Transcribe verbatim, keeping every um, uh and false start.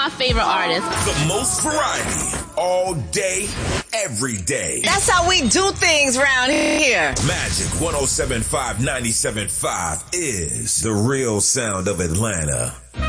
my favorite artists. The most variety, all day, every day. That's how we do things around here. Magic one oh seven point five, ninety-seven point five is the real sound of Atlanta.